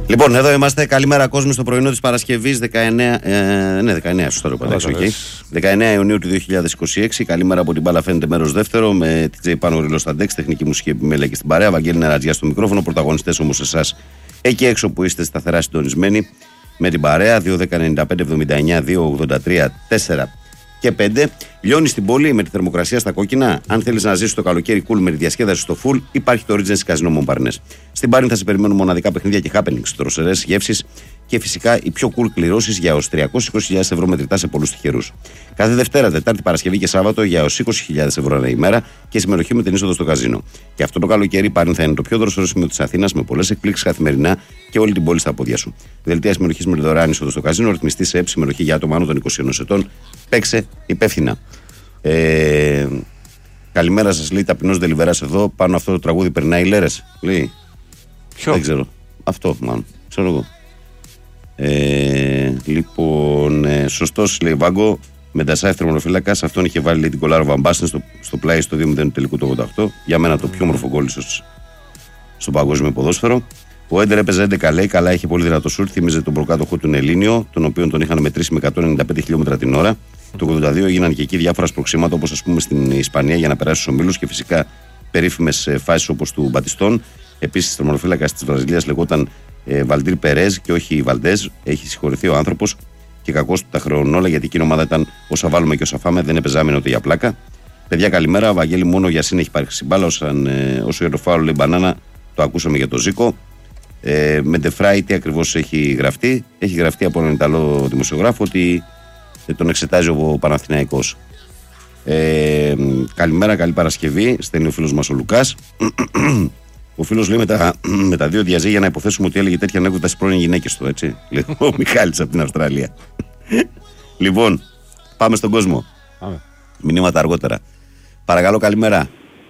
Λοιπόν, εδώ είμαστε. Καλημέρα κόσμο στο πρωινό της Παρασκευής 19 σωστό είπα, 19 Ιουνίου του 2026. Καλημέρα από την μπάλα φαίνεται μέρος δεύτερο με την Τζέι Πάνο Γρυλό στα ντεξ, τεχνική μουσική επιμέλεια και στην παρέα. Βαγγέλη Νερατζιά στο μικρόφωνο. Πρωταγωνιστές όμως εσάς εκεί έξω που είστε σταθερά συντονισμένοι με την παρέα. 2-10-95-79-2-83-4 και 5. Λιώνει στην πόλη με τη θερμοκρασία στα κόκκινα. Αν θέλεις να ζήσεις το καλοκαίρι cool με τη διασκέδαση στο full, υπάρχει το Regency Casino Montparnasse. Στην Πάρνη θα σε περιμένουν μοναδικά παιχνίδια και happenings, τροσερές γεύσεις και φυσικά οι πιο cool κληρώσεις για έως 320.000 ευρώ μετρητά σε πολλούς τυχερούς. Κάθε Δευτέρα, Τετάρτη, Παρασκευή και Σάββατο για έως 20.000 ευρώ ανά ημέρα και συμμετοχή με την είσοδο στο καζίνο. Και αυτό το καλοκαίρι η Πάρνη θα είναι το πιο δροσερό σημείο της Αθήνας με πολλές εκπλήξεις καθημερινά και όλη την πόλη στα πόδια σου. Δελτία συμμετοχής με δωρεάν είσοδο στο καζίνο, ρυθμιστή σε συμμετοχή για άτομα άνω των 21 ετών. Παίξε υπεύθυνα. Καλημέρα σας, λέει ταπεινός Δελιβεράς εδώ. Πάνω αυτό το τραγούδι περνάει λέρες. Λέει. Ποιο? Δεν ξέρω. Αυτό μάλλον. Ξέρω εγώ. Λοιπόν, σωστός λέει Βάγκο. Με Ντασάι θερμοφύλακας. Αυτόν είχε βάλει λέει, την κολάρο Βαμπάστεν στο πλάι στο 2-0 του τελικού του 88. Για μένα το πιο μορφο γκολ στο παγκόσμιο ποδόσφαιρο. Ο Έντερ έπαιζε 11 λέει. Καλά, είχε πολύ δυνατό σουτ. Θύμιζε τον προκάτοχο του Νελίνιο, τον οποίο τον είχαν μετρήσει με 195 χιλιόμετρα την ώρα. Το 82 έγιναν και εκεί διάφορα σπροξήματα όπως ας πούμε στην Ισπανία για να περάσει στους ομίλους και φυσικά περίφημες φάσεις όπως του Μπατιστών. Επίσης, τερματοφύλακας της Βραζιλίας λεγόταν Βαλντίρ Περέζ και όχι Βαλντέζ. Έχει συγχωρηθεί ο άνθρωπος και κακώς του τα χρεώνει γιατί εκείνη η ομάδα ήταν όσα βάλουμε και όσα φάμε, δεν έπαιζε άμυνο ούτε για πλάκα. Παιδιά, καλημέρα. Βαγγέλη, μόνο για σύν έχει υπάρξει μπάλα. Όσο για το φάουλ λέει μπανάνα, το ακούσαμε για το Ζήκο. Με Ντεφράι, τι ακριβώς έχει γραφτεί? Έχει γραφτεί από έναν Ιταλό δημοσιογράφο ότι τον εξετάζει ο Παναθηναϊκός. Καλημέρα, καλή Παρασκευή. Στέλνει ο φίλος μας ο Λουκάς. Ο φίλος λέει με τα δύο διαζύγια να υποθέσουμε ότι έλεγε τέτοια ανέκδοτα στις πρώην γυναίκες του, έτσι. Λέει ο Μιχάλης από την Αυστραλία. Λοιπόν, πάμε στον κόσμο. Μηνύματα αργότερα. Παρακαλώ, καλημέρα.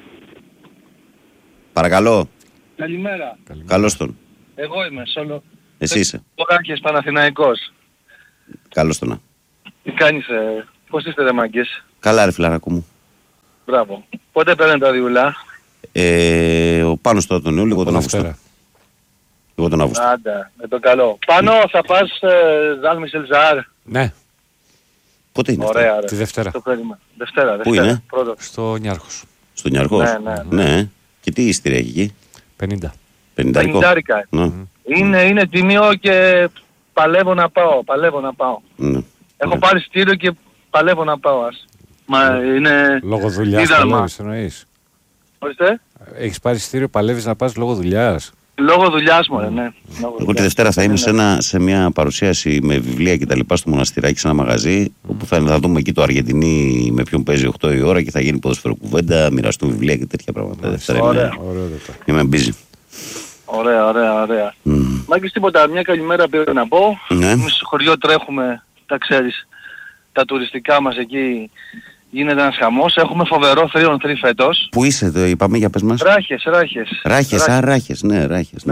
Παρακαλώ. Καλημέρα. Καλώς τον. Εγώ είμαι Σόλο. Εσύ είσαι. Ποράκης Παναθηναϊκός. Καλώς τον. Τι κάνεις, πώς είστε ρε μάγκες? Καλά ρε φιλαράκο μου. Μπράβο. Πότε παίρνει τα διούλα? Ο Πάνος τώρα τον Ιούλιο, εγώ τον Αύγουστο. Εγώ τον Αύγουστο. Άντα, με το καλό. Πάνω θα πας Ζαλ Μισελ Ζαάρ. Ναι. Πότε είναι? Ωραία, αυτό? ρε. Τη Δευτέρα. Το περίμενα. Δευτέρα. Πού είναι? Πρώτο. Στο Νιάρχος. Στο Νιάρχος. Ναι. Και τι εισιτήρια έχει εκεί? 50. 50. Ναι. Είναι τιμίο και παλεύω να πάω. Ναι. Έχω πάρει εισιτήριο και παλεύω να πάω. Μα είναι Λόγω δουλειάς δίδαρμα. παλεύεις εννοείς? Ορίστε. Έχεις πάρει εισιτήριο, παλεύεις να πας λόγω δουλειάς? Λόγω δουλειάς μου, ναι. Εγώ τη Δευτέρα θα είμαι σε μια παρουσίαση με βιβλία και τα λοιπά στο μοναστηράκι, σε ένα μαγαζί, όπου θα δούμε εκεί το Αργεντινή με ποιον παίζει 8 η ώρα και θα γίνει ποδοσφαιροκουβέντα, μοιραστούν βιβλία και τέτοια πράγματα. Δευτέρα είμαι busy. Ωραία. Μάγκης, τίποτα, μια καλημέρα πήρα να πω. Ναι. Εμείς στο χωριό τρέχουμε, τα ξέρεις, τα τουριστικά μας εκεί. Γίνεται ένας χαμός. Έχουμε φοβερό 3-on-3 φέτος. Πού είσαι, το είπαμε, για πες μας. Ράχες. Ράχες, ναι.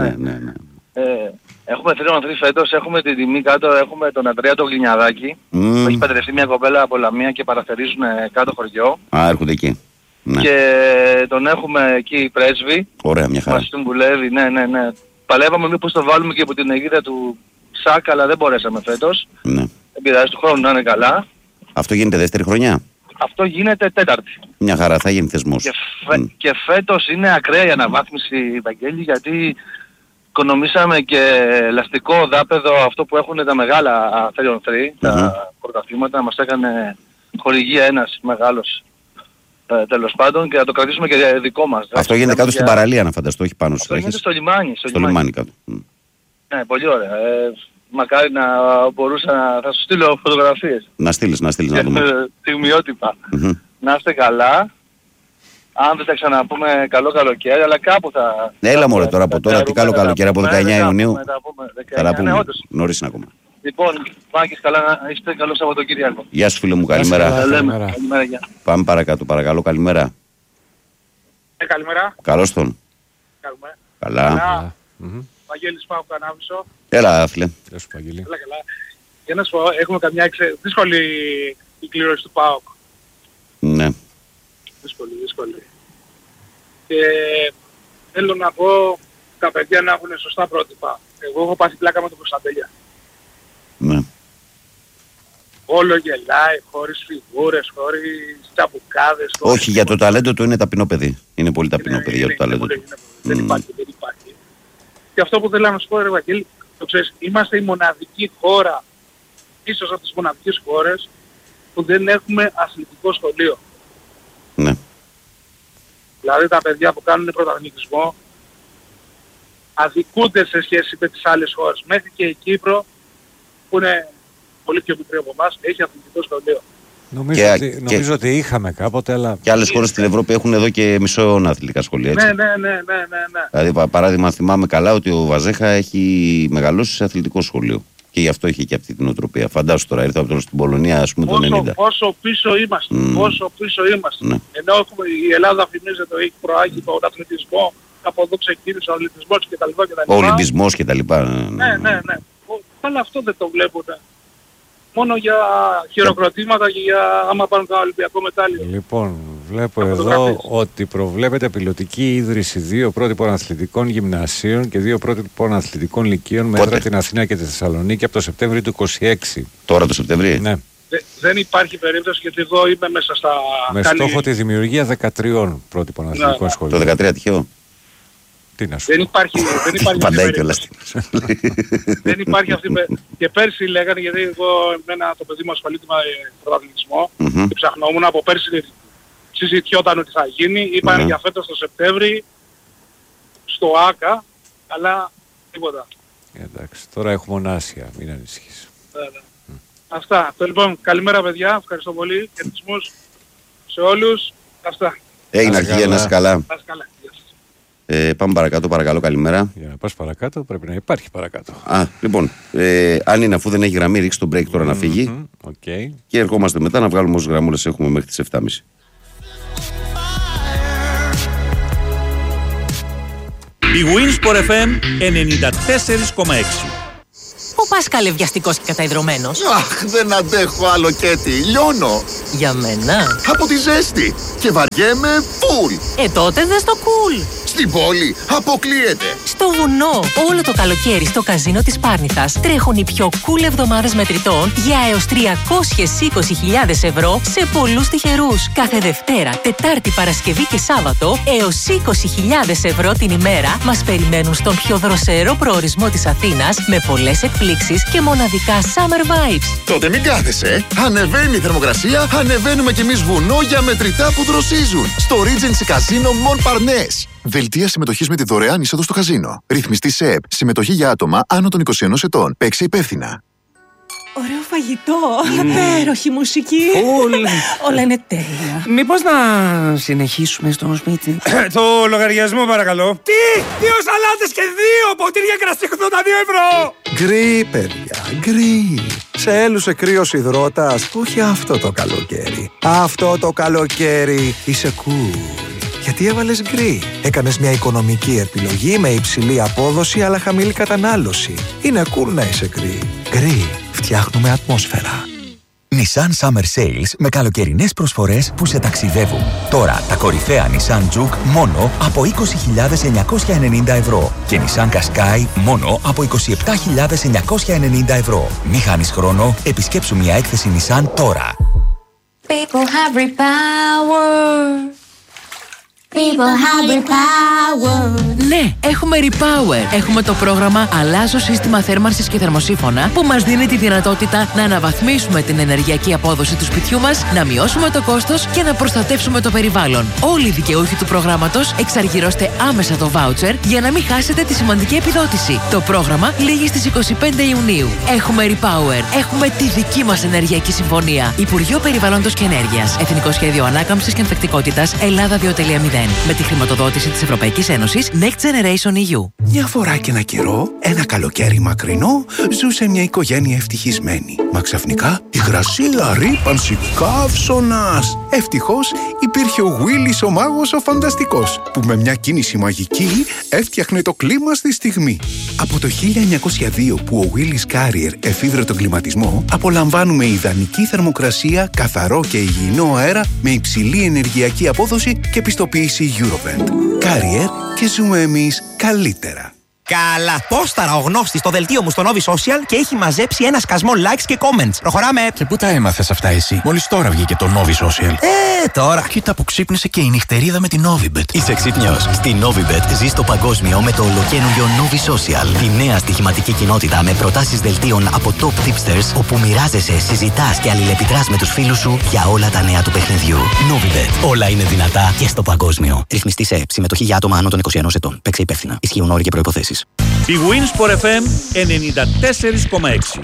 Έχουμε 3-on-3 φέτος, έχουμε την τιμή κάτω, έχουμε τον Αντρέα τον Γλινιαδάκη. Που έχει παντρευτεί μια κοπέλα από Λαμία και παραθερίζουν κάτω χωριό. Α, έρχονται εκεί. Ναι. Και τον έχουμε εκεί πρέσβη. Ωραία, μια χαρά. Μας συμβουλεύει, ναι. Παλεύαμε μήπως το βάλουμε και από την αιγίδα του ΣΑΚ, αλλά δεν μπορέσαμε φέτος. Ναι. Δεν πειράζει, του χρόνου να είναι καλά. Αυτό γίνεται δεύτερη χρονιά? Αυτό γίνεται τέταρτη. Μια χαρά, θα γίνει θεσμός. Και φέτος είναι ακραία η αναβάθμιση, Βαγγέλη, γιατί οικονομήσαμε και ελαστικό δάπεδο, αυτό που έχουν τα μεγάλα 3-on-3, τα πρωταθλήματα. Μας έκανε χορηγία ένας μεγάλος τέλος πάντων και να το κρατήσουμε και δικό μας. Αυτό γίνεται κάτω στην παραλία, να φανταστώ, όχι πάνω στις Ράχες. Αυτό γίνεται στο λιμάνι κάτω. Ναι, πολύ ωραία. Μακάρι να μπορούσα θα σου στείλω φωτογραφίες. Να στείλεις να δούμε. Στιγμιότυπα. Να είστε καλά. Αν δεν τα ξαναπούμε, καλό καλοκαίρι, αλλά κάπου θα... Έλα μωρέ τώρα από τώρα, τι καλό καλοκαίρι από 19 Ιουνίου. Θα τα πούμε, νωρίς είναι ακόμα. Λοιπόν, Μάκης, καλά να είστε, καλό Σαββατοκύριακο. Γεια σου φίλε μου, καλημέρα. Καλημέρα, γεια. Πάμε παρακάτω, παρακαλώ, καλημέρα. Καλημέρα. Καλώς τον. Καλά. Βαγγέλης Πάου Κανάβησο. Έλα φίλε. Γεια σου Παγγέλη. Καλά. Για να σου πω, έχουμε καμιά δύσκολη η κλήρωση του ΠΑΟΚ. Ναι. Δύσκολη. Και θέλω να πω τα παιδιά να έχουν σωστά πρότυπα. Εγώ έχω πάθει πλάκα με τον Κωνσταντέλια. Ναι. Όλο γελάει, χωρίς φιγούρες, χωρίς τσαμπουκάδες. Όχι, για το ταλέντο του είναι ταπεινό παιδί. Είναι πολύ ταπεινό παιδί για το ταλέντο του. Δεν υπάρχει. Και αυτό που θέλω να σου πω, ρε Βαγγέλη, το ξέρεις, είμαστε η μοναδική χώρα, ίσως από τις μοναδικές χώρες, που δεν έχουμε αθλητικό σχολείο. Ναι. Δηλαδή τα παιδιά που κάνουν πρωταθλητισμό αδικούνται σε σχέση με τις άλλες χώρες. Μέχρι και η Κύπρο, που είναι πολύ πιο μικρή από εμάς, έχει αθλητικό σχολείο. Νομίζω ότι είχαμε κάποτε, αλλά... Και άλλες χώρες στην Ευρώπη έχουν εδώ και μισό αιώνα αθλητικά σχολεία, έτσι. Ναι. Δηλαδή, παράδειγμα, θυμάμαι καλά ότι ο Βαζέχα έχει μεγαλώσει σε αθλητικό σχολείο. Και γι' αυτό είχε και αυτή την οτροπία. Φαντάσου τώρα, ήρθε από στην Πολωνία, ας πούμε, το 90. Πόσο πίσω είμαστε. Ναι. Ενώ η Ελλάδα φημίζεται, έχει προάγει τον αθλητισμό, από εδώ ξεκίνησε ο αθλητισμός κτλ. Ο Ολυμπισμός κτλ. Ναι. Αλλά αυτό δεν το βλέπουν. Μόνο για χειροκροτήματα και για άμα πάρουν το Ολυμπιακό μετάλλιο. Λοιπόν, βλέπω εδώ ότι προβλέπεται πιλωτική ίδρυση 2 πρότυπων αθλητικών γυμνασίων και 2 πρότυπων αθλητικών λυκείων με έδρα την Αθήνα και τη Θεσσαλονίκη από το Σεπτέμβριο του 2026. Τώρα το Σεπτέμβριο. Ναι. Δεν υπάρχει περίπτωση, γιατί εγώ είμαι μέσα στα... Με στόχο τη δημιουργία 13 πρότυπων αθλητικών σχολείων. Το 13 τυχαίο. Τι να σου Δεν υπάρχει Παντάει κιόλας. Δεν υπάρχει αυτή. Και πέρσι λέγανε, γιατί εγώ εμένα το παιδί μου ασχολείται με πρωταθλητισμό και ψαχνόμουν, από πέρσι συζητιόταν ότι θα γίνει. Είπαν για φέτος το Σεπτέμβρη στο ΆΚΑ, αλλά τίποτα. Εντάξει, τώρα έχουμε ονάσια, μην ανησυχείς. Αυτά. Λοιπόν, καλημέρα παιδιά, ευχαριστώ πολύ. Χαιρετισμούς σε όλους. Αυτά. Έγινε αρχή, να είσαι καλά. Πάμε παρακάτω, παρακαλώ, καλημέρα. Για να πας παρακάτω πρέπει να υπάρχει παρακάτω. Λοιπόν, αν είναι, αφού δεν έχει γραμμή, ρίξει τον break τώρα να φύγει. Okay. Και ερχόμαστε μετά να βγάλουμε όσες γραμμούλες έχουμε μέχρι τις 7.30. Η Winsport FM 94,6. Πού πας καλευδιαστικός και καταϊδρωμένος? Αχ, δεν αντέχω άλλο, Κέτι. Λιώνω. Για μένα? Από τη ζέστη. Και βαριέμαι φουλ. Τότε δες το cool. Στην πόλη αποκλείεται. Στο βουνό. Όλο το καλοκαίρι στο καζίνο της Πάρνηθας τρέχουν οι πιο cool εβδομάδες μετρητών για έως 320.000 ευρώ σε πολλούς τυχερούς. Κάθε Δευτέρα, Τετάρτη, Παρασκευή και Σάββατο έως 20.000 ευρώ την ημέρα μας περιμένουν στον πιο δροσερό προορισμό της Αθήνας με πολλές εκπλήξεις και μοναδικά summer vibes. Τότε μην κάθεσαι. Ανεβαίνει η θερμοκρασία, ανεβαίνουμε κι εμείς βουνό για μετρητά που δροσίζουν. Στο Regency Casino Montparnasse. Δελτία συμμετοχής με τη δωρεάν είσοδο στο καζίνο. Ρυθμιστή ΣΕΕΠ. Συμμετοχή για άτομα άνω των 21 ετών. Παίξε υπεύθυνα. Ωραίο φαγητό, υπέροχη μουσική. Όλα είναι τέλεια. Μήπως να συνεχίσουμε στο σπίτι? Το λογαριασμό παρακαλώ. Τι! 2 σαλάτες και 2 ποτήρια κρασί 82 ευρώ! Γκρι, παιδιά, γκρι. Σε έλουσε κρύος υδρότας, όχι αυτό το καλοκαίρι. Αυτό το καλοκαίρι είσαι cool. Γιατί έβαλες γκρι. Έκανες μια οικονομική επιλογή με υψηλή απόδοση αλλά χαμηλή κατανάλωση. Είναι cool να είσαι γκρι. Γκρι. Φτιάχνουμε ατμόσφαιρα. Nissan Summer Sales με καλοκαιρινές προσφορές που σε ταξιδεύουν. Τώρα τα κορυφαία Nissan Juke μόνο από 20.990 ευρώ και Nissan Qashqai μόνο από 27.990 ευρώ. Μη χάνεις χρόνο, επισκέψου μια έκθεση Nissan τώρα. People have repower. People have repower. Ναι, έχουμε Repower. Έχουμε το πρόγραμμα Αλλάζω σύστημα θέρμανσης και θερμοσύφωνα που μας δίνει τη δυνατότητα να αναβαθμίσουμε την ενεργειακή απόδοση του σπιτιού μας, να μειώσουμε το κόστος και να προστατεύσουμε το περιβάλλον. Όλοι οι δικαιούχοι του προγράμματος εξαργυρώστε άμεσα το voucher για να μην χάσετε τη σημαντική επιδότηση. Το πρόγραμμα λήγει στις 25 Ιουνίου. Έχουμε Repower. Έχουμε τη δική μας ενεργειακή συμφωνία. Υπουργείο Περιβάλλοντος και Ενέργειας. Εθνικό Σχέδιο Ανάκαμψης και Ανθεκτικότητας Ελλάδα 2.0. Με τη χρηματοδότηση της Ευρωπαϊκής Ένωσης Next Generation EU. Μια φορά και ένα καιρό, ένα καλοκαίρι μακρινό, ζούσε μια οικογένεια ευτυχισμένη. Μα ξαφνικά υγρασία, ρύπανση, καύσωνας. Ευτυχώς υπήρχε ο Willis ο μάγος ο φανταστικός, που με μια κίνηση μαγική έφτιαχνε το κλίμα στη στιγμή. Από το 1902 που ο Willis Carrier εφήβρε τον κλιματισμό, απολαμβάνουμε ιδανική θερμοκρασία, καθαρό και υγιεινό αέρα με υψηλή ενεργειακή απόδοση και πιστοποίηση Eurovent. Carrier και ζούμε εμείς καλύτερα. Καλά. Πόσταρα ο γνώστης στο δελτίο μου στο Novi Social και έχει μαζέψει ένα σκασμό likes και comments. Προχωράμε. Και πού τα έμαθες αυτά εσύ? Μόλις τώρα βγήκε το Novi Social. Τώρα. Κοίτα που ξύπνησε και η νυχτερίδα με την Novibet. Είσαι ξύπνιος. Στη Novibet ζεις το παγκόσμιο με το ολοκαίνουργιο Novi Social. Τη νέα στοιχηματική κοινότητα με προτάσεις δελτίων από top tipsters, όπου μοιράζεσαι, συζητάς και αλληλεπιδράς με τους φίλους σου για όλα τα νέα του παιχνιδιού. Novibet. Όλα είναι δυνατά και στο παγκόσμιο. Ρυθμιστή σε ΕΠ. Συμμετοχή για άτομα άνω των 21 ετών. Παίξε υπεύθυνα. Ισχύουν όροι και προϋποθέσεις. Η Winsport FM 94,6.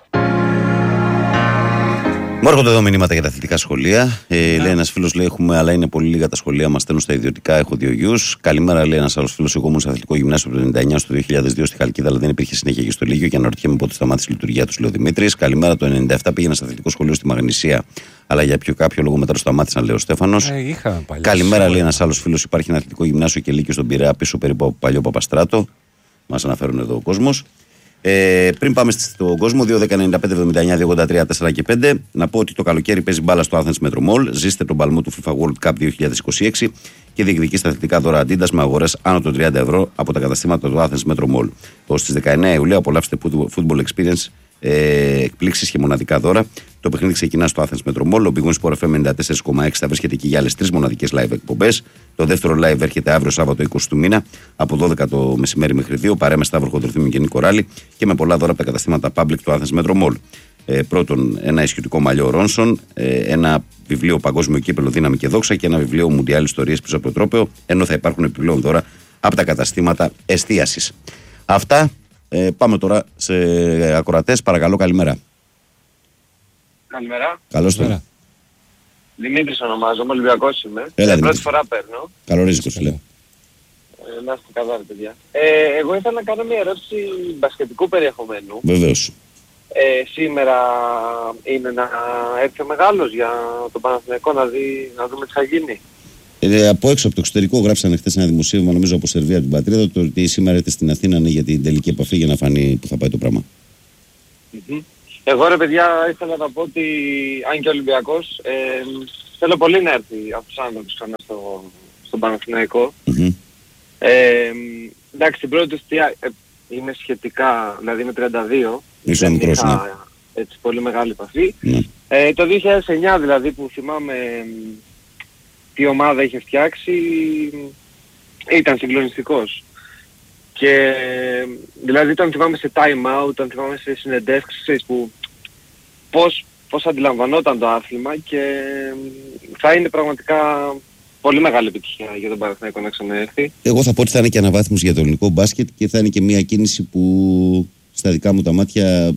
Μου έρχονται εδώ μηνύματα για τα αθλητικά σχολεία. Λέει ένας φίλος, λέει, έχουμε, αλλά είναι πολύ λίγα τα σχολεία μας. Στέλνουν στα ιδιωτικά. Έχω 2 γιους. Καλημέρα, λέει ένας άλλος φίλος. Εγώ ήμουν στο αθλητικό γυμνάσιο από το 1999 στο 2002 στη Χαλκίδα, αλλά δεν υπήρχε συνέχεια και στο Λύγιο. Και αναρωτιέμαι πότε σταμάτησε η λειτουργία του, λέει ο Δημήτρης. Καλημέρα, το 1997 πήγαινα στο αθλητικό σχολείο στη Μαγνησία, αλλά για κάποιο λόγο μετά το σταμάτησαν, λέει ο Στέφανος. Καλημέρα, λέει ένας άλλος φίλος. Υπάρχει ένα αθλητικό γυμνάσιο και Λύκειο στον Πειραιά, πίσω περίπου από παλιό Παπαστράτο. Μας αναφέρουν εδώ ο κόσμος. Πριν πάμε στον κόσμο, 2-10-95-79-283-4 και 5, να πω ότι το καλοκαίρι παίζει μπάλα στο Athens Metro Mall. Ζήστε τον παλμό του FIFA World Cup 2026 και διεκδικήστε αθλητικά δώρα Adidas με αγορές άνω των 30 ευρώ από τα καταστήματα του Athens Metro Mall. Ως στις 19 Ιουλίου απολαύστε Football Experience, εκπλήξεις και μοναδικά δώρα. Το παιχνίδι ξεκινά στο Athens Metro Mall. Ο Big Win Sport FM 94,6 θα βρίσκεται εκεί για άλλες 3 μοναδικές live εκπομπές. Το δεύτερο live έρχεται αύριο Σάββατο 20 του μήνα από 12 το μεσημέρι μέχρι 2. Παρέα με Σταύρο Χοντροθύμιο και Νίκο Ράλη και με πολλά δώρα από τα καταστήματα Public του Athens Metro Mall. Πρώτον, ένα ισχυτικό μαλλιό Ρόνσον, ένα βιβλίο Παγκόσμιο Κύπελλο Δύναμη και Δόξα και ένα βιβλίο Μουντιάλ Ιστορίες πίσω από το τρόπαιο, ενώ θα υπάρχουν επιπλέον δώρα από τα καταστήματα εστίασης. Αυτά. Πάμε τώρα σε ακροατές. Παρακαλώ, καλημέρα. Καλημέρα. Καλώς τώρα. Δημήτρης ονομάζομαι, Ολυμπιακός είμαι. Πρώτη φορά παίρνω. Καλό ρίζικο σου λέω. Να είστε καλά, ρε παιδιά. Εγώ ήθελα να κάνω μια ερώτηση μπασκετικού περιεχομένου. Βεβαίως. Σήμερα είναι να έρθει ο μεγάλος για τον Παναθηναϊκό να δούμε τι θα γίνει. Από έξω από το εξωτερικό γράψανε χθες ένα δημοσίευμα, νομίζω από Σερβία την πατρίδα, το ότι σήμερα έρθει στην Αθήνα είναι για την τελική επαφή για να φανεί που θα πάει το πράγμα. Εγώ, ρε παιδιά, ήθελα να πω ότι αν και Ολυμπιακός, θέλω πολύ να έρθει αυτός ο άνθρωπος ξανά στον Παναθηναϊκό. Εντάξει, την πρώτη θητεία είμαι σχετικά, δηλαδή είμαι 32. Είσαι μικρός, ναι. Έτσι πολύ μεγάλη επαφή. Το 2009 δηλαδή που θυμάμαι τι ομάδα είχε φτιάξει, ήταν συγκλονιστικός. Και δηλαδή όταν θυμάμαι σε time out, όταν θυμάμαι σε συνεντεύξεις που πώς αντιλαμβανόταν το άθλημα και θα είναι πραγματικά πολύ μεγάλη επιτυχία για τον Παναθηναϊκό να ξαναέρθει. Εγώ θα πω ότι θα είναι και αναβάθμιση για το ελληνικό μπάσκετ και θα είναι και μια κίνηση που στα δικά μου τα μάτια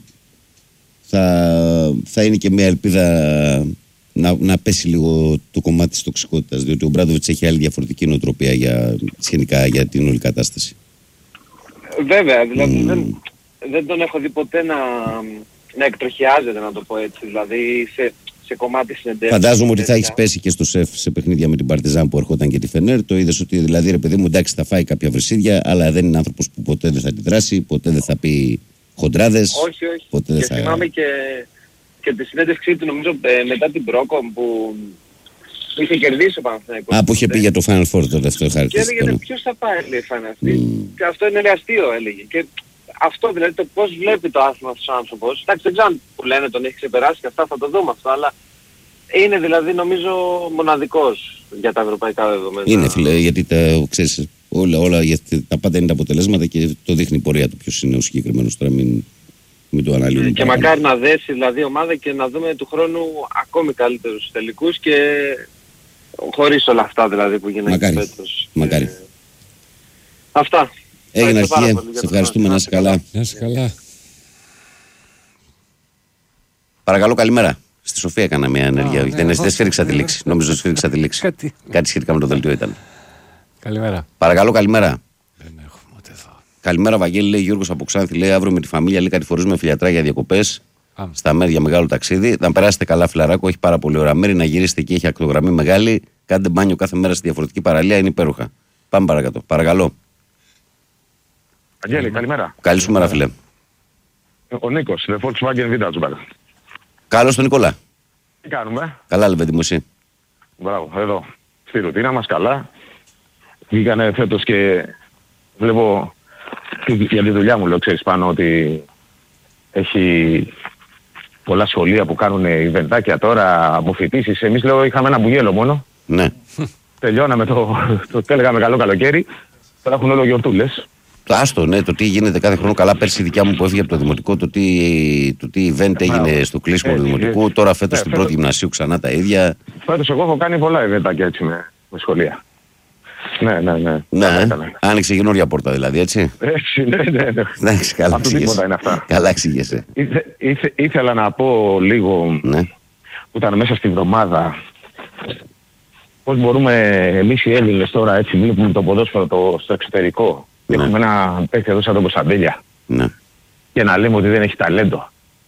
θα είναι και μια ελπίδα να πέσει λίγο το κομμάτι της τοξικότητας, διότι ο Μπράντοβιτς έχει άλλη διαφορετική νοοτροπία σχετικά για την όλη κατάσταση. Βέβαια, δηλαδή δεν τον έχω δει ποτέ να εκτροχιάζεται, να το πω έτσι, δηλαδή σε κομμάτι συνεντεύξεις. Φαντάζομαι ότι θα έχεις πέσει και στο ΣΕΦ σε παιχνίδια με την Παρτιζάν που ερχόταν και τη Φενέρ. Το είδες ότι δηλαδή, ρε παιδί μου, εντάξει, θα φάει κάποια βρυσίδια, αλλά δεν είναι άνθρωπος που ποτέ δεν θα αντιδράσει, ποτέ δεν θα πει χοντράδες. Όχι. Ποτέ και θυμάμαι και τη συνέντευξή του, νομίζω, μετά την Πρόκομ που είχε κερδίσει ο Παναθηναϊκός. Που είχε πει για το Final Four το δεύτερο χαρακτηριστικό. Και έλεγε ποιος θα πάει, λέει, Final Four. Και αυτό είναι αστείο, έλεγε. Και αυτό δηλαδή, το πώς βλέπει το άθλημα αυτός ο άνθρωπος. Εντάξει, δεν ξέρω που λένε τον έχει ξεπεράσει και αυτά, θα το δούμε αυτό, αλλά είναι δηλαδή νομίζω μοναδικός για τα ευρωπαϊκά δεδομένα. Είναι, φίλε, γιατί ξέρεις, όλα γιατί τα πάντα είναι τα αποτελέσματα και το δείχνει η πορεία του ποιος είναι ο συγκεκριμένος τώρα, μην το αναλύουμε. Και μακάρι να δέσει δηλαδή ομάδα και να δούμε του χρόνου ακόμη καλύτερους τελικούς και χωρίς όλα αυτά δηλαδή που γίνανε φέτος. Μακάρι. Αυτά. Έγινε αρχή. Σε ευχαριστούμε. Να είσαι καλά. Να είσαι καλά. Παρακαλώ, καλημέρα. Στη Σοφία έκανα μια ενέργεια. Δεν σφίριξα τη λήξη. Νομίζω σφίριξα τη λήξη. Κάτι σχετικά με το δελτίο ήταν. Καλημέρα. Παρακαλώ, καλημέρα. Δεν έχουμε ούτε εδώ. Καλημέρα, Βαγγέλη, λέει Γιώργος από Ξάνθη. Λέει αύριο με τη φαμίλια, λέει κάτι φορίζουμε φιλιατρά για διακοπές. Στα μέρη για μεγάλο ταξίδι. Να περάσετε καλά, φιλαράκο. Έχει πάρα πολύ ωραία μέρη. Να γυρίσετε εκεί, έχει ακτογραμμή μεγάλη. Κάντε μπάνιο κάθε μέρα στη διαφορετική παραλία. Είναι υπέροχα. Πάμε παρακάτω. Παρακαλώ. Αγγέλη, καλημέρα. Καλή σου μέρα, φίλε. Ο Νίκος, The Volkswagen Vintage. Καλώς τον Νικόλα. Τι κάνουμε? Καλά, λεβέντη μου, εσύ. Μπράβο, εδώ. Στη ρουτίνα μας καλά. Βγήκανε φέτος και βλέπω Για τη δουλειά μου λέω, ξέρεις πάνω ότι έχει πολλά σχολεία που κάνουν ιβεντάκια τώρα, αποφοιτήσεις. Εμείς λέω είχαμε ένα μπουγέλο μόνο. Ναι. Τελειώναμε το έλεγαμε καλό καλοκαίρι. Τώρα έχουν όλο γιορτούλες. Άστο, ναι, το τι γίνεται κάθε χρόνο. Καλά, πέρσι η δικιά μου που έφυγε από το δημοτικό, το τι event έγινε στο κλείσιμο του δημοτικού. Τώρα φέτος στην πρώτη γυμνασίου ξανά τα ίδια. Φέτος εγώ έχω κάνει πολλά eventάκια έτσι με σχολεία. Ναι. Άνοιξε καινούργια πόρτα δηλαδή, έτσι. Έτσι, ναι. Εντάξει, καλά εξήγεσαι. Είναι αυτά. Καλά εξήγεσαι. Ήθελα να πω λίγο που ήταν μέσα στη βδομάδα. Πώς μπορούμε εμείς οι Έλληνες τώρα έτσι βλέπουμε το ποδόσφαιρο στο εξωτερικό. Ναι. Έχουμε ένα παίκτη εδώ σαν τον Κωνσταντέλια. Ναι. Και να λέμε ότι δεν έχει ταλέντο.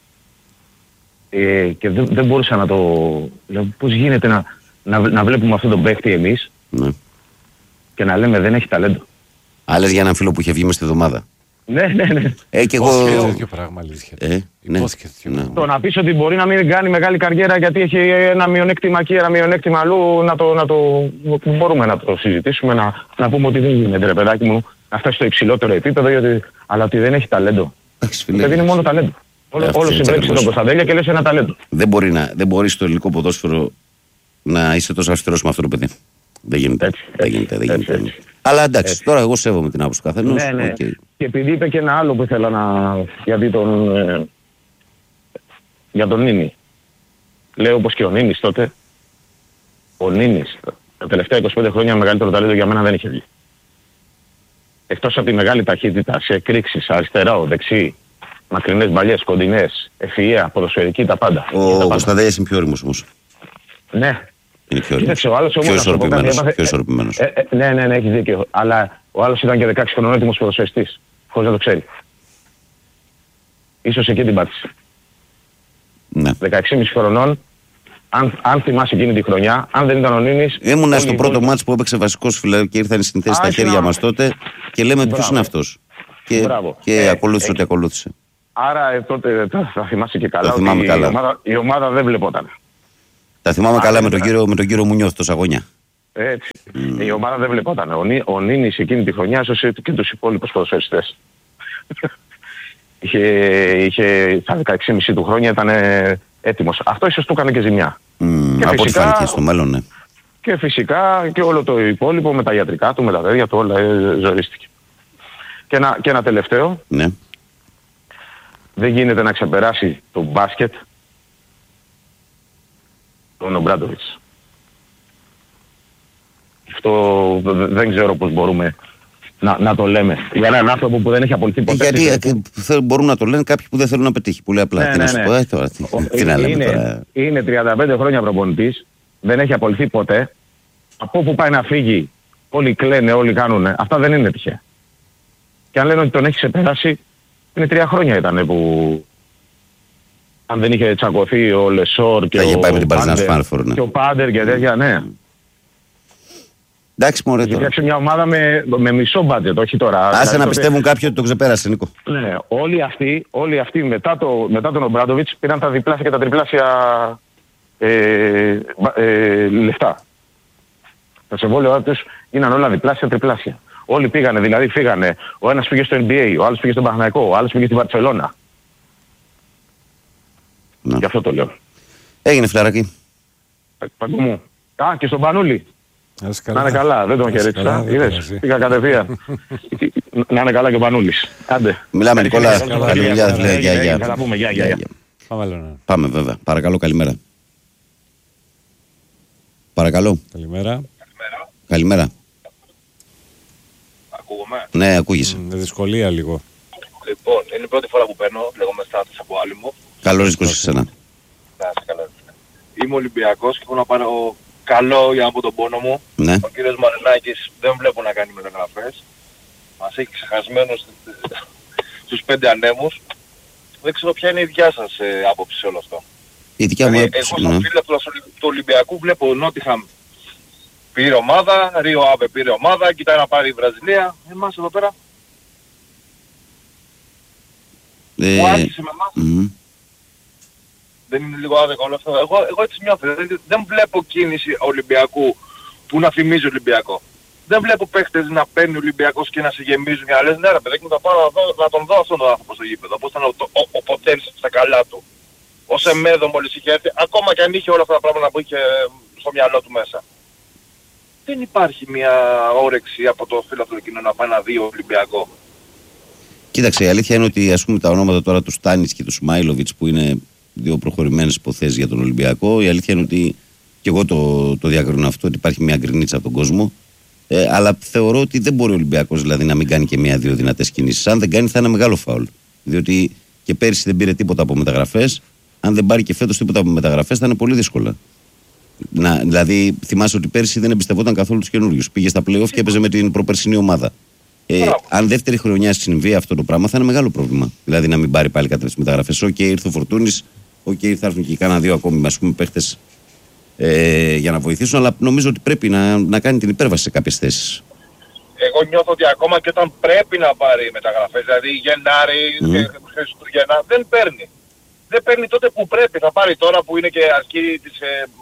Και δεν μπορούσα να το... Πώς γίνεται να βλέπουμε αυτόν τον παίκτη εμείς και να λέμε δεν έχει ταλέντο. Άλλες για έναν φίλο που είχε βγει μες στη εβδομάδα. Ναι. Και εγώ... τέτοιο πράγμα αλήθεια. Το να πεις ότι μπορεί να μην κάνει μεγάλη καριέρα γιατί έχει ένα μειονέκτημα εκεί, ένα μειονέκτημα αλλού, μπορούμε να το συζητήσουμε, να πούμε ότι δεν γίνεται ρε παιδάκι μου να φτάσει στο υψηλότερο επίπεδο, αλλά ότι δεν έχει ταλέντο. Δηλαδή είναι μόνο ταλέντο. Όλο συμπρέξει τον Κωνσταντέλια και λες ένα ταλέντο. Δεν μπορεί στο ελληνικό ποδόσφαιρο να είσαι τόσο αυστηρός με αυτό το παιδί. Δεν γίνεται. Έτσι. Αλλά εντάξει, τώρα εγώ σέβομαι την άποψη του καθενός. Ναι. Okay. Και επειδή είπε και ένα άλλο που ήθελα για τον Νίνη. Λέω όπως και ο Νίνης τότε. Ο Νίνης τα τελευταία 25 χρόνια μεγαλύτερο ταλέντο για μένα δεν είχε βγει. Εκτός από τη μεγάλη ταχύτητα σε εκρήξεις, αριστερά, δεξί, μακρινές μπαλιές, κοντινές, ευφυΐα, ποδοσφαιρική, τα πάντα. Ο Κωνσταντέλιας είναι πιο όριμος όμως. Ναι. Είναι πιο ισορροπημένος. Ναι, έχεις δίκιο. Αλλά ο άλλος ήταν και 16 χρονών έτοιμος ποδοσφαιριστής. Χωρίς να το ξέρει. Ίσως εκεί την πάτησε. Ναι. 16,5 χρονών, αν θυμάσαι εκείνη τη χρονιά, αν δεν ήταν ο Νίνης... Ήμουνα στο πρώτο μάτς που έπαιξε βασικός φίλε και ήρθαν οι συνθέσεις στα χέρια μας τότε και λέμε ποιος είναι αυτός. Και ακολούθησε ό,τι ακολούθησε. Άρα τότε θα θυμάσαι και καλά ότι η ομάδα δεν βλεπόταν. Τα θυμάμαι καλά με τον κύριο Μουνιώθ τόσα αγωνιά. Έτσι. Η ομάδα δεν βλεπόταν. Ο Νίνης εκείνη τη χρονιά έσωσε και τους υπόλοιπους ποδοσφαιριστές. Στα 16,5 του χρόνια ήταν έτοιμος. Αυτό ίσως του έκανε και ζημιά. Από ό,τι φάνηκε στο μέλλον, ναι. Και φυσικά και όλο το υπόλοιπο με τα ιατρικά του, με τα δέντια του, όλα ζορίστηκε. Και ένα τελευταίο. Ναι. Δεν γίνεται να ξεπεράσει το μπάσκετ τον Ομπράντοβιτς. Αυτό δεν ξέρω πώς μπορούμε να το λέμε. Για έναν άνθρωπο που δεν έχει απολυθεί ποτέ. Γιατί μπορούν να το λένε κάποιοι που δεν θέλουν να πετύχει. Που λέει απλά τι να σου πω. Τι να λέμε τώρα. Είναι 35 χρόνια προπονητής. Δεν έχει απολυθεί ποτέ. Από όπου πάει να φύγει όλοι κλαίνε, όλοι κάνουνε. Αυτά δεν είναι τυχαία. Και αν λένε ότι τον έχει ξεπεράσει, είναι 3 χρόνια ήταν που... Αν δεν είχε τσακωθεί ο Λεσόρ και ο Πάντερ και τέτοια, ναι. Εντάξει, μωρέ τώρα. Φτιάξε μια ομάδα με μισό μπάτζετ, όχι τώρα. Άσε να πιστεύουν κάποιοι ότι το ξεπέρασε, Νίκο. Ναι, όλοι αυτοί μετά τον Ομπράντοβιτς πήραν τα διπλάσια και τα τριπλάσια λεφτά. Τα συμβόλαια τους γίναν όλα διπλάσια, τριπλάσια. Όλοι πήγανε, δηλαδή φύγανε. Ο ένας πήγε στο NBA, ο άλλος πήγε στον Παναθηναϊκό, ο άλλος πήγε στη Βαρτσελώνα. Ναι. Γι' αυτό το λέω. Έγινε φιλαράκι. Παντού μου. Και στον Πανούλη. Να είναι καλά, δεν τον χαιρέτησα. Είδες, πήγα κατευθείαν. Να είναι καλά και ο Πανούλης. Άντε. Μιλάμε Νικόλα, καλή δουλειά. Θα πούμε, γεια. Πάμε βέβαια. Παρακαλώ, καλημέρα. Παρακαλώ. Καλημέρα. Ακούγομαι. Ναι, ακούγεσαι. Με δυσκολία λίγο. Λοιπόν, είναι η πρώτη φορά που παίρνω, λέγομαι Στάθος από άλλη μου. Καλώς ήρθες σε εσένα. Είμαι Ολυμπιακός και έχω να πάρω καλό για να πω τον πόνο μου. Ναι. Ο κύριος Μαρινάκης δεν βλέπω να κάνει μεταγραφές. Μας έχει ξεχασμένους στους 5 ανέμους. Δεν ξέρω ποια είναι η δικιά σας άποψη σε όλο αυτό. Η δικιά μου άποψη, εγώ σαν φίλο του Ολυμπιακού βλέπω Νότιχαμ πήρε ομάδα, Ρίο Άβε πήρε ομάδα, κοιτάει να πάρει η Βραζιλία. Εμάς εδώ πέρα. Που άρχισε με εμάς. Δεν είναι λίγο άδικο όλο αυτό. Εγώ έτσι νιώθω. Δεν βλέπω κίνηση Ολυμπιακού που να θυμίζει Ολυμπιακό. Δεν βλέπω παίχτες να παίρνει ο Ολυμπιακός και να σε γεμίζουν και να λες ναι ρε παιδάκι μου θα πάω να τον δω αυτόν τον άνθρωπο στο γήπεδο. Πώς ήταν ο Ποτένς στα καλά του. Ο Σεμέδο μόλις είχε έρθει, ακόμα και αν είχε όλα αυτά τα πράγματα που είχε στο μυαλό του μέσα. Δεν υπάρχει μια όρεξη από το φίλαθλο εκείνο να πάει να δει ο Ολυμπιακό. Κοίταξε, η αλήθεια είναι ότι ας πούμε τα ονόματα τώρα του Στάνιτς και του Σμάιλοβιτς που είναι δύο προχωρημένες υποθέσεις για τον Ολυμπιακό, η αλήθεια είναι ότι και εγώ το διακρίνω αυτό, ότι υπάρχει μια γκρινίτσα από τον κόσμο. Αλλά θεωρώ ότι δεν μπορεί ο Ολυμπιακός δηλαδή να μην κάνει και μία-δύο δυνατές κινήσεις. Αν δεν κάνει θα είναι μεγάλο φάουλ. Διότι και πέρυσι δεν πήρε τίποτα από μεταγραφές. Αν δεν πάρει και φέτος τίποτα από μεταγραφές θα είναι πολύ δύσκολα. Δηλαδή θυμάσαι ότι πέρυσι δεν εμπιστευόταν καθόλου τους καινούριους. Πήγε στα play-off και έπαιζε με την προπερσινή ομάδα. Αν δεύτερη χρονιά συμβεί αυτό το πράγμα θα είναι μεγάλο πρόβλημα. Δηλαδή να μην πάρει πάλι κατά τις μεταγραφές. Ήρθε ο Φορτούνης, θα έρθουν και κάνα δύο ακόμη παίχτες. Για να βοηθήσουν, αλλά νομίζω ότι πρέπει να κάνει την υπέρβαση σε κάποιες θέσεις. Εγώ νιώθω ότι ακόμα και όταν πρέπει να πάρει μεταγραφές, δηλαδή Γενάρη, Χριστούγεννα, δεν παίρνει. Δεν παίρνει τότε που πρέπει. Θα πάρει τώρα που είναι και αρχή της,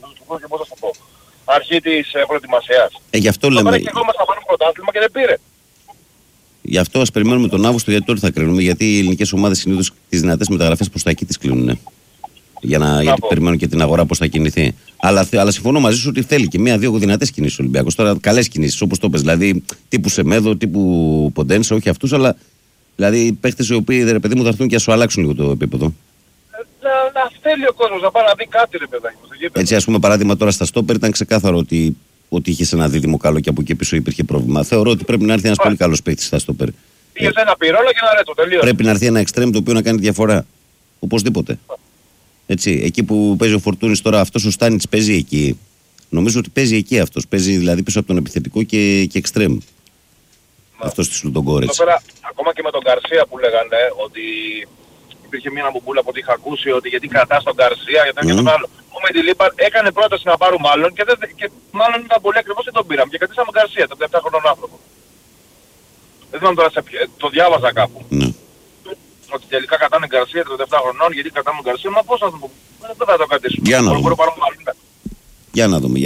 αρχή της προετοιμασίας. Γι' αυτό λέμε. Τώρα και εγώ μας θα πάρουμε πρωτάθλημα και δεν πήρε. Γι' αυτό ας περιμένουμε τον Αύγουστο, γιατί τότε θα κρίνουμε. Γιατί οι ελληνικές ομάδες συνήθως τις δυνατές μεταγραφές προς τα εκεί τις κλείνουν. Γιατί περιμένουν και την αγορά πώς θα κινηθεί. Αλλά συμφωνώ μαζί σου ότι θέλει και μία-δύο δυνατές κινήσεις ο Ολυμπιακός. Τώρα καλές κινήσεις όπως το πες. Δηλαδή τύπου Σεμέδο, τύπου Ποντένσε, όχι αυτούς, αλλά δηλαδή παίχτες οι οποίοι ρε παιδί μου θα έρθουν και να σου αλλάξουν λίγο το επίπεδο. Να θέλει ο κόσμος να πάει να δει κάτι ρε παιδάκι μου. Έτσι, ας πούμε, παράδειγμα τώρα στα στόπερ ήταν ξεκάθαρο ότι είχε ένα δίδυμο καλό και από εκεί πίσω υπήρχε πρόβλημα. Θεωρώ ότι πρέπει να έρθει ένας πολύ καλός παίχτης στα στόπερ. Πήγε ένα πυρόλα και ένα ρέτο, τελείως. Πρέπει να έρθει ένα εξτρέμ το οποίο να κάνει διαφορά. Οπωσδήποτε. Έτσι, εκεί που παίζει ο Φορτούνης τώρα, αυτός ο Στάνιτς παίζει εκεί. Νομίζω ότι παίζει εκεί αυτός. Παίζει δηλαδή πίσω από τον επιθετικό και εξτρέμ. Αυτός της Λουντογκόρετς. Εδώ πέρα, ακόμα και με τον Γκαρσία που λέγανε ότι υπήρχε μια μπουμπούλα από ό,τι είχα ακούσει ότι γιατί κρατάς τον Γκαρσία, γιατί και τον άλλο. Ο Μεντιλίμπαρ έκανε πρόταση να πάρουμε άλλον και μάλλον ήταν πολύ ακριβώς και τον πήραμε. Και κρατήσαμε Γκαρσία, τον 37 χρονών άνθρωπο. Δεν θυμάμαι τώρα, το διάβαζα κάπου. Ναι. Ότι τελικά κρατάνε Γκαρσία 37 χρονών, γιατί κρατάμε Γκαρσία, μα πώς θα το πούμε. Δεν θα το κρατήσουμε. Για να δούμε.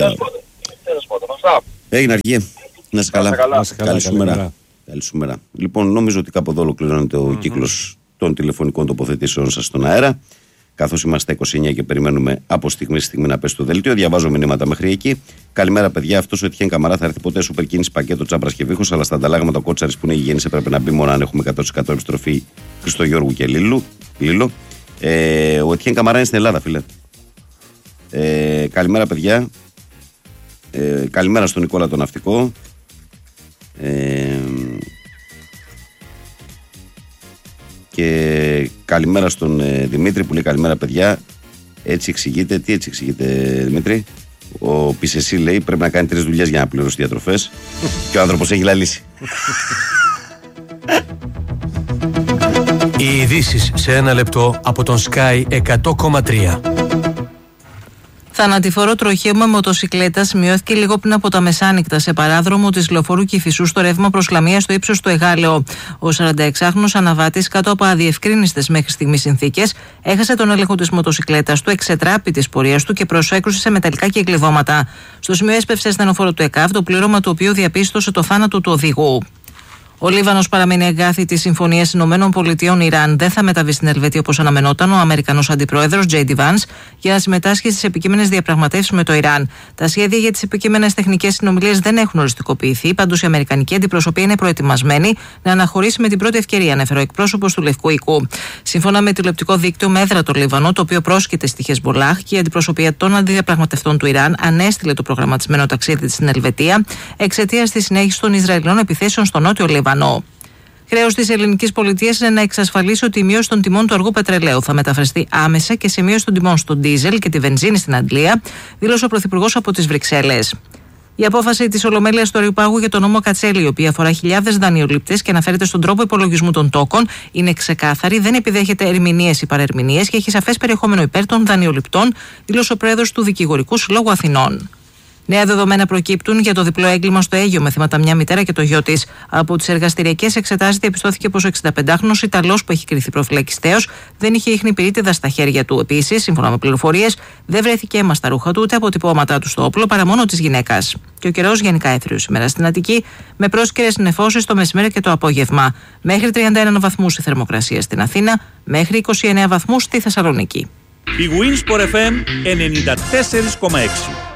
Έγινε Αργή. Να είσαι καλά. Καλή σου μέρα. Λοιπόν, νομίζω ότι κάπου εδώ ολοκληρώνεται ο κύκλος των τηλεφωνικών τοποθετήσεων σας στον αέρα. Καθώς είμαστε 29 και περιμένουμε από στιγμή στη στιγμή να πέσει το δελτίο, διαβάζω μηνύματα μέχρι εκεί. Καλημέρα, παιδιά. Αυτός ο Ετιέν Καμαρά θα έρθει ποτέ σούπερ κίνηση πακέτο Τσάμπρας και Βίχος, αλλά στα ανταλλάγματα ο Κότσαρης που είναι υγιεινής έπρεπε να μπει μόνο αν έχουμε 100% επιστροφή Χριστογιώργου και Λίλο. Ο Ετιέν Καμαρά είναι στην Ελλάδα, φίλε. Καλημέρα, παιδιά. Καλημέρα στον Νικόλα τον Ναυτικό. Και καλημέρα στον Δημήτρη που λέει καλημέρα, παιδιά. Έτσι εξηγείται. Τι έτσι εξηγείται, Δημήτρη? Ο Πισεσί λέει πρέπει να κάνει 3 δουλειές για να πληρώσει διατροφές. Και ο άνθρωπος έχει λαλήσει. Οι ειδήσεις σε 1 λεπτό από τον Sky 100,3. Θανατηφόρο τροχαίο μοτοσικλέτας μειώθηκε λίγο πριν από τα μεσάνυχτα σε παράδρομο της Λεωφόρου Κηφισού στο ρεύμα προς Λαμία στο ύψος του Εγάλεο. Ο 46χρονος αναβάτης, κάτω από αδιευκρίνιστες μέχρι στιγμής συνθήκες, έχασε τον έλεγχο της μοτοσικλέτας του, εξετράπη της πορείας του και προσέκρουσε σε μεταλλικά κυκλειδώματα. Στο σημείο έσπευσε στενοφόρο του ΕΚΑΒ, το πλήρωμα του οποίου διαπίστωσε το θάνατο του οδηγού. Ο Λίβανος παραμένει εγκάθη της Συμφωνίας ΗΠΑ-Ιράν. Δεν θα μεταβεί στην Ελβετία όπως αναμενόταν ο Αμερικανός Αντιπρόεδρος J.D. Vance για να συμμετάσχει στις επικείμενες διαπραγματεύσεις με το Ιράν. Τα σχέδια για τις επικείμενες τεχνικές συνομιλίες δεν έχουν οριστικοποιηθεί. Πάντως η Αμερικανική αντιπροσωπεία είναι προετοιμασμένη να αναχωρήσει με την πρώτη ευκαιρία, ανέφερε ο εκπρόσωπος του Λευκού Οικού. Σύμφωνα με τηλεοπτικό δίκτυο με έδρα το Λίβανο, το οποίο πρόσκειται στη Χεσμολάχ, και η αντιπροσωπεία των αντιδιαπραγματευτών του Ιράν ανέστειλε το προγραμματισμένο ταξίδι της στην Ελβετία εξαιτίας της συνέχισης των Ισραηλινών επιθέσεων στο νότιο Λίβανο. Χρέος της ελληνικής πολιτείας είναι να εξασφαλίσει ότι η μείωση των τιμών του αργού πετρελαίου θα μεταφραστεί άμεσα και σε μείωση των τιμών στο ντίζελ και τη βενζίνη στην Αγγλία, δήλωσε ο Πρωθυπουργός από τις Βρυξέλλες. Η απόφαση της Ολομέλειας του Αριουπάγου για τον νόμο Κατσέλη, η οποία αφορά χιλιάδες δανειολήπτες και αναφέρεται στον τρόπο υπολογισμού των τόκων, είναι ξεκάθαρη, δεν επιδέχεται ερμηνείες ή παρερμηνείες και έχει σαφές περιεχόμενο υπέρ των δανειοληπτών, δήλωσε ο πρόεδρος του Δικηγορικού Συλλόγου Αθηνών. Νέα δεδομένα προκύπτουν για το διπλό έγκλημα στο Αίγυο με θύματα μια μητέρα και το γιο της. Από τις εργαστηριακές εξετάσεις διαπιστώθηκε πως ο 65χρονος Ιταλός που έχει κριθεί προφυλακιστέος δεν είχε ιχνηπυρίτιδα στα χέρια του. Επίσης, σύμφωνα με πληροφορίες, δεν βρέθηκε αίμα στα ρούχα του ούτε αποτυπώματά του στο όπλο παρά μόνο της γυναίκας. Και ο καιρός γενικά έθριος σήμερα στην Αττική με πρόσκαιρες νεφώσεις το μεσημέρι και το απόγευμα. Μέχρι 31 βαθμούς η θερμοκρασία στην Αθήνα, μέχρι 29 βαθμούς στη Θεσσαλονίκη. Η Winsport FM 94,6.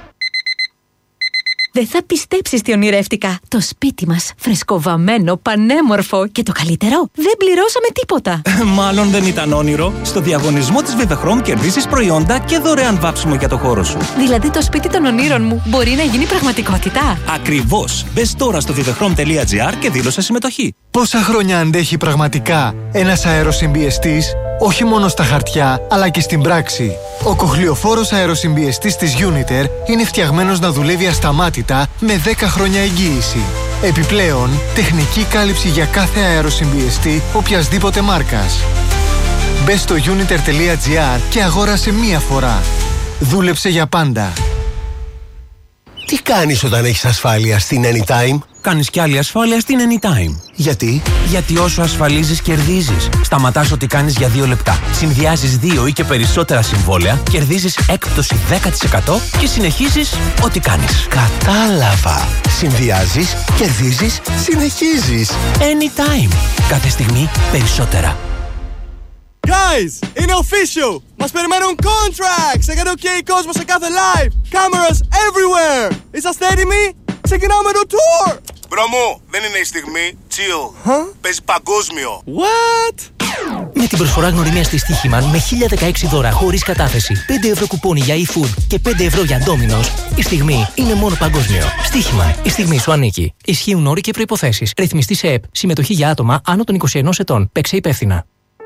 Δεν θα πιστέψεις τι ονειρεύτηκα. Το σπίτι μας, φρεσκοβαμμένο, πανέμορφο και το καλύτερο, δεν πληρώσαμε τίποτα. Μάλλον δεν ήταν όνειρο. Στο διαγωνισμό της Vivechrome κερδίζεις προϊόντα και δωρεάν βάψιμο για το χώρο σου. Δηλαδή το σπίτι των ονείρων μου μπορεί να γίνει πραγματικότητα. Ακριβώς. Μπες τώρα στο vivechrom.gr και δήλωσε συμμετοχή. Πόσα χρόνια αντέχει πραγματικά ένας αεροσυμπιεστής, όχι μόνο στα χαρτιά, αλλά και στην πράξη. Ο κοχλιοφόρος αεροσυμπιεστής της Uniter είναι φτιαγμένος να δουλεύει ασταμάτητα με 10 χρόνια εγγύηση. Επιπλέον, τεχνική κάλυψη για κάθε αεροσυμπιεστή οποιασδήποτε μάρκας. Μπες στο uniter.gr και αγόρασε μία φορά. Δούλεψε για πάντα. Τι κάνεις όταν έχεις ασφάλεια στην Anytime? Κάνεις κι άλλη ασφάλεια στην Anytime. Γιατί? Γιατί όσο ασφαλίζεις, κερδίζεις. Σταματάς ό,τι κάνεις για 2 λεπτά. Συνδυάζεις 2 ή και περισσότερα συμβόλαια, κερδίζεις έκπτωση 10% και συνεχίζεις ό,τι κάνεις. Κατάλαβα. Συνδυάζεις, κερδίζεις, συνεχίζεις. Anytime. Κάθε στιγμή περισσότερα. Guys, είναι official! Μας περιμένουν contracts! Έκανε OK κόσμο σε κάθε live! Cameras everywhere! Είσαστε έτοιμοι? Ξεκινάμε το tour! Μπρο μου, δεν είναι η στιγμή. Chill. Παίζει παγκόσμιο. What? Με την προσφορά γνωριμίας στη Στοίχημαν με 1016 δώρα χωρίς κατάθεση, 5 ευρώ κουπόνι για eFood και 5 ευρώ για Domino's, η στιγμή είναι μόνο παγκόσμιο. Στοίχημαν, η στιγμή σου ανήκει. Ισχύουν όροι και προϋποθέσεις. Ρυθμιστή σε ΕΠ. Συμμετοχή για άτομα άνω των 21 ετών. Παίξε υπεύθυνα.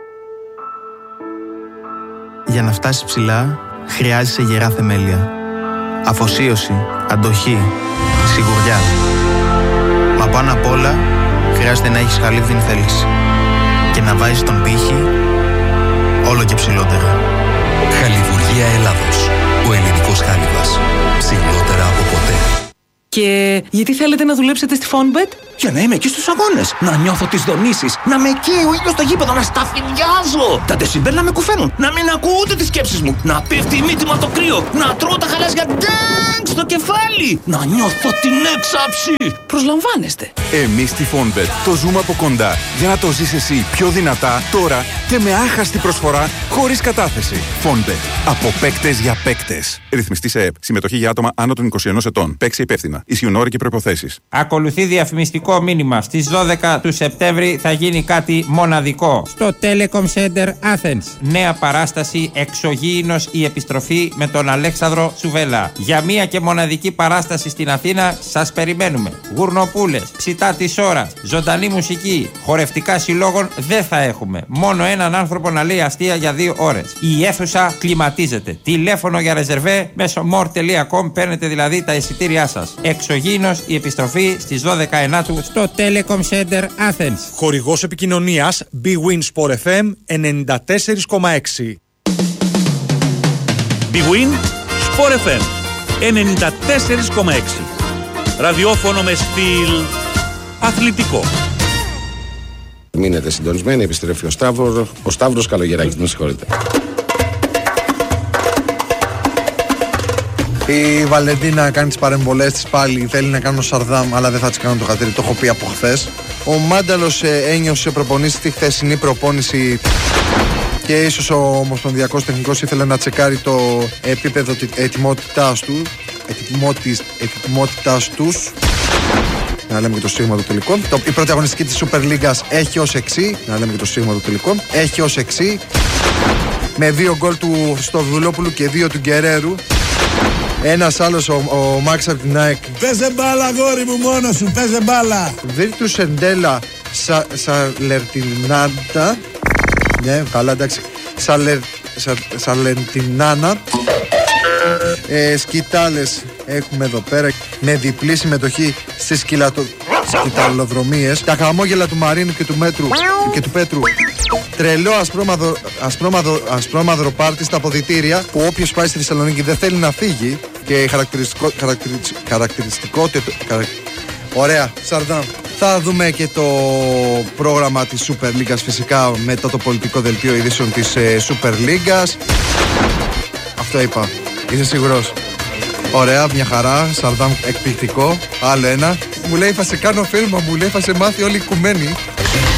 Για να φτάσεις ψηλά, χρειάζεσαι γερά θεμέλια. Αφοσίωση, αντοχή, σιγουριά. Μα πάνω απ' όλα, χρειάζεται να έχεις χαλίβδινη θέληση. Και να βάζεις τον πύχη όλο και ψηλότερα. Χαλιβουργία Ελλάδος. Ο ελληνικός χάλιβας. Ψηλότερα από ποτέ. Και γιατί θέλετε να δουλέψετε στη Fonbet? Για να είμαι εκεί στους αγώνες, να νιώθω τις δονήσεις, να με καίει ο ήλιος στο γήπεδο, να σταφυδιάζω. Τα ντεσιμπέλ να με κουφαίνουν, να μην ακούω ούτε τις σκέψεις μου, να πέφτει η μύτη μου από το κρύο, να τρώω τα χαλάζια ντάγκ στο κεφάλι, να νιώθω την έξαψη. Προσλαμβάνεστε. Εμείς στη Fonbet το ζούμε από κοντά για να το ζεις εσύ πιο δυνατά τώρα και με άχαστη προσφορά χωρίς κατάθεση. Fonbet. Από παίκτες για παίκτες. Ρυθμιστή σε ΕΠ. Συμμετοχή για άτομα άνω των 21 ετών. Παίξε υπεύθυνα. Ισχύουν όροι και προϋποθέσεις. Ακολουθεί διαφημιστικό μήνυμα. Στις 12 του Σεπτέμβρη θα γίνει κάτι μοναδικό. Στο Telecom Center Athens. Νέα παράσταση Εξωγήινος η επιστροφή με τον Αλέξανδρο Σουβέλα. Για μία και μοναδική παράσταση στην Αθήνα σας περιμένουμε. Γουρνοπούλες, ψητά της ώρας, ζωντανή μουσική, χορευτικά συλλόγων δεν θα έχουμε. Μόνο έναν άνθρωπο να λέει αστεία για 2 ώρες. Η αίθουσα κλιματίζεται. Τηλέφωνο για ρεζερβέ μέσω more.com παίρνετε δηλαδή τα εισιτήριά σας. Εξωγήινος η επιστροφή στις 12 Ενάτου στο Telecom Center Athens. Χορηγός επικοινωνίας Bwin Sport FM 94,6. Bwin Sport FM 94,6. Ραδιόφωνο με στυλ αθλητικό. Μείνετε συντονισμένοι, επιστρέφει ο Σταύρος Καλογεράκης, με συγχωρείτε. Η Βαλεντίνα κάνει τις παρεμβολές της πάλι, θέλει να κάνω Σαρδάμ, αλλά δεν θα της κάνω το χατήρι, το έχω πει από χθες. Ο Μάνταλος ένιωσε προπονήσει τη χθεσινή προπόνηση και ίσως ο ομοσπονδιακός τεχνικός ήθελε να τσεκάρει το επίπεδο ετοιμότητάς τους. Να λέμε και το σίγμα του τελικό. Η πρώτη αγωνιστική της Super League έχει ως εξή. Να λέμε και το σίγμα του τελικό. Έχει ως εξή. Με 2 γκολ του Χριστοδουλόπουλου και 2 του Γκερέρου. Ένας άλλος, ο Μάξ από την ΑΕΚ. Παίζε μπάλα, γόρι μου, μόνος σου, παίζε μπάλα. Βίρτου Σεντέλα Σαλερτινάντα. Ναι, καλά, εντάξει. Σαλερτινάνα. Σκητάλες έχουμε εδώ πέρα με διπλή συμμετοχή στις σκηταλοδρομίες. Τα χαμόγελα του Μαρίνου και του Πέτρου. Τρελό ασπρόμαυρο πάρτι στα αποδυτήρια που όποιος πάει στη Θεσσαλονίκη δεν θέλει να φύγει. και η χαρακτηριστικότητα. Ωραία, Σαρδάμ. Θα δούμε και το πρόγραμμα της Super League φυσικά μετά το πολιτικό δελτίο ειδήσεων της Super League. Αυτό είπα. Είσαι σίγουρος? Ωραία, μια χαρά. Σαρδάμ, εκπληκτικό. Άλλο ένα. Μου λέει θα σε κάνω φίλμα, μου λέει θα σε μάθει όλοι οι οικουμένοι.